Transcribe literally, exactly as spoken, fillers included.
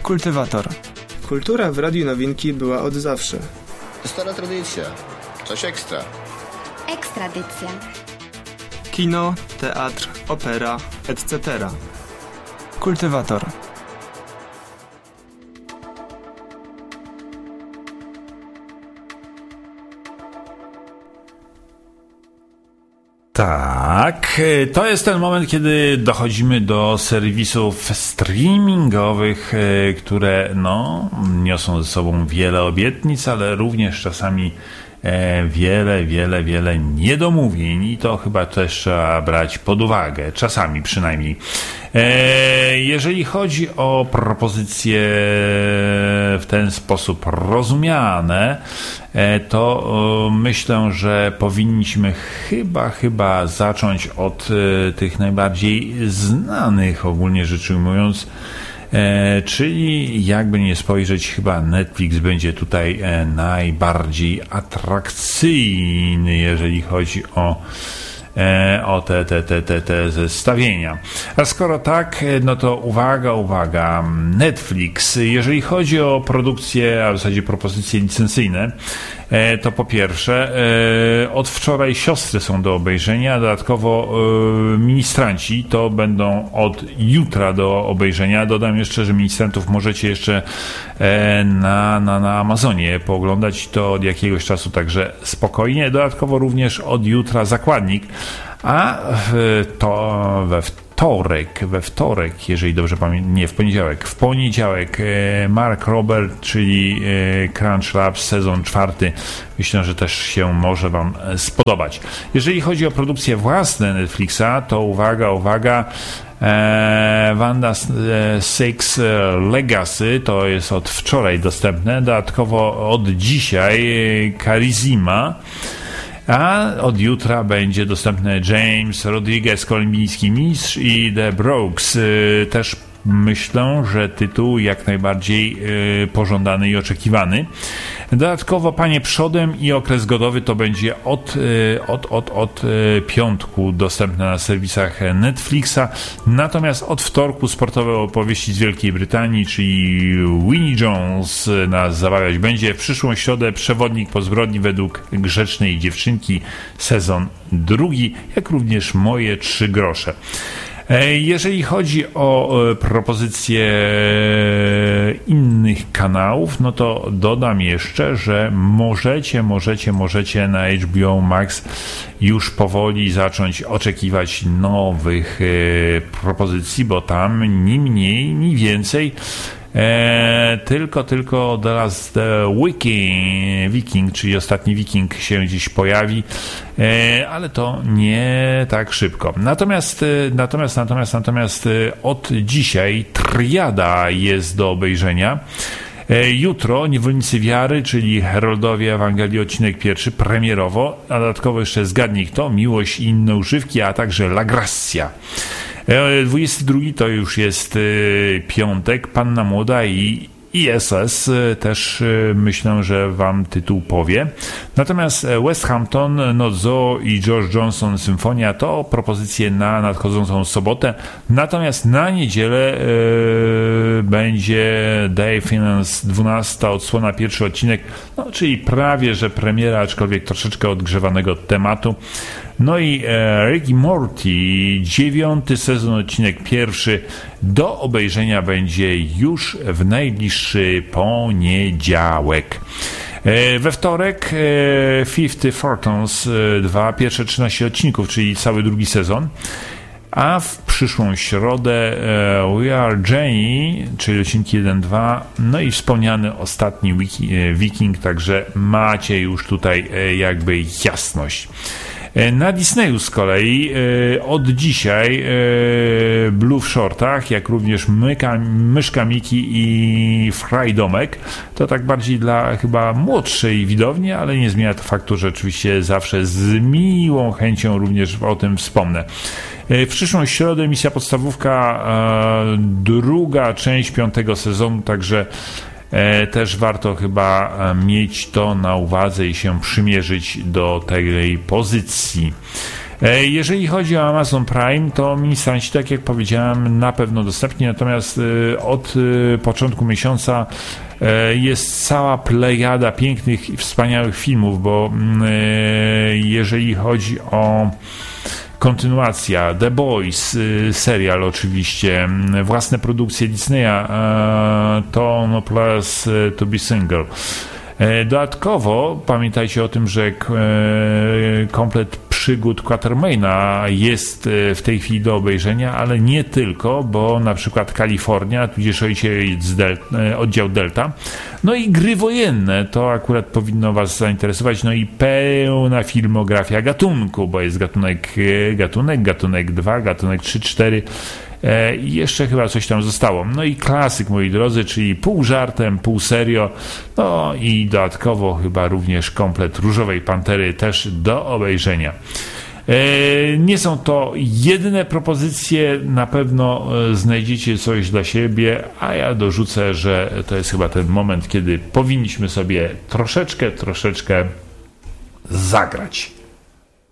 Kultywator. Kultura w Radiu Nowinki była od zawsze. Stara tradycja. Coś ekstra. Ekstradycja. Kino, teatr, opera, et cetera. Kultywator. Tak, to jest ten moment, kiedy dochodzimy do serwisów streamingowych, które no, niosą ze sobą wiele obietnic, ale również czasami wiele, wiele, wiele niedomówień i to chyba też trzeba brać pod uwagę, czasami przynajmniej. Jeżeli chodzi o propozycje w ten sposób rozumiane, to myślę, że powinniśmy chyba, chyba zacząć od tych najbardziej znanych, ogólnie rzecz ujmując, E, czyli jakby nie spojrzeć, chyba Netflix będzie tutaj e, najbardziej atrakcyjny, jeżeli chodzi o e, o te, te, te, te, te zestawienia. A skoro tak, no to uwaga, uwaga, Netflix, jeżeli chodzi o produkcje, a w zasadzie propozycje licencyjne, e, to po pierwsze e, od wczoraj Siostry są do obejrzenia, dodatkowo e, Ministranci to będą od jutra do obejrzenia. Dodam jeszcze, że Ministrantów możecie jeszcze e, na, na, na Amazonie pooglądać to od jakiegoś czasu, także spokojnie. Dodatkowo również od jutra Zakładnik, a w, to we wtorek, we wtorek, jeżeli dobrze pamiętam, nie, w poniedziałek, w poniedziałek Mark Robert, czyli Crunch Labs, sezon czwarty. Myślę, że też się może wam spodobać. Jeżeli chodzi o produkcje własne Netflixa, to uwaga, uwaga, e, Wanda Six Legacy, to jest od wczoraj dostępne, dodatkowo od dzisiaj Karizima, a od jutra będzie dostępny James Rodriguez, Kolumbijski Mistrz i The Brooks. Też myślę, że tytuł jak najbardziej pożądany i oczekiwany. Dodatkowo Panie Przodem i Okres Godowy to będzie od, od, od, od piątku dostępne na serwisach Netflixa. Natomiast od wtorku sportowe opowieści z Wielkiej Brytanii, czyli Winnie Jones nas zabawiać będzie. W przyszłą środę Przewodnik po zbrodni według Grzecznej Dziewczynki, sezon drugi, jak również Moje trzy grosze. Jeżeli chodzi o propozycje innych kanałów, no to dodam jeszcze, że możecie, możecie, możecie na H B O Max już powoli zacząć oczekiwać nowych propozycji, bo tam ni mniej, ni więcej E, tylko, tylko The Last Viking, Viking, czyli Ostatni Wiking się gdzieś pojawi, e, ale to nie tak szybko. Natomiast, natomiast, natomiast, natomiast od dzisiaj Triada jest do obejrzenia. Jutro Niewolnicy Wiary, czyli Heroldowie Ewangelii, odcinek pierwszy, premierowo, a dodatkowo jeszcze Zgadnij Kto, Miłość i inne używki, a także La Grazia. dwudziesty drugi to już jest y, piątek, Panna Młoda i I S S, też y, myślę, że wam tytuł powie. Natomiast West Hampton, Not Zoo i George Johnson Symfonia to propozycje na nadchodzącą sobotę. Natomiast na niedzielę y, będzie Day Finance dwunasta odsłona, pierwszy odcinek, no, czyli prawie, że premiera, aczkolwiek troszeczkę odgrzewanego tematu. No i e, Rick i Morty, dziewiąty sezon, odcinek pierwszy, do obejrzenia będzie już w najbliższy poniedziałek. E, we wtorek e, pięćdziesiąt Fortunes dwa, pierwsze trzynaście odcinków, czyli cały drugi sezon. A w przyszłą środę e, We Are Jenny, czyli odcinki jeden dwa, no i wspomniany Ostatni wiki, e, Wiking, także macie już tutaj e, jakby jasność. Na Disneyu z kolei e, od dzisiaj e, Blue w shortach, jak również myka, Myszka Miki i Frajdomek, to tak bardziej dla chyba młodszej widowni, ale nie zmienia to faktu, że oczywiście zawsze z miłą chęcią również o tym wspomnę. E, w przyszłą środę Misja Podstawówka, e, druga część piątego sezonu, także E, też warto chyba mieć to na uwadze i się przymierzyć do tej pozycji. Jeżeli chodzi o Amazon Prime, to ministranci, tak jak powiedziałem, na pewno dostępni, natomiast od początku miesiąca jest cała plejada pięknych i wspaniałych filmów, bo jeżeli chodzi o kontynuacja, The Boys, serial oczywiście, własne produkcje Disneya, to no plus To Be Single. Dodatkowo pamiętajcie o tym, że komplet przygód Quatermaina jest w tej chwili do obejrzenia, ale nie tylko, bo na przykład Kalifornia, tudzież ojciec Del- oddział Delta, no i gry wojenne, to akurat powinno was zainteresować, no i pełna filmografia gatunku, bo jest gatunek, gatunek, gatunek dwa, gatunek trzy, cztery, i jeszcze chyba coś tam zostało. No i klasyk, moi drodzy, czyli pół żartem, pół serio, no i dodatkowo chyba również komplet Różowej Pantery też do obejrzenia. Nie są to jedyne propozycje, na pewno znajdziecie coś dla siebie, a ja dorzucę, że to jest chyba ten moment, kiedy powinniśmy sobie troszeczkę, troszeczkę zagrać.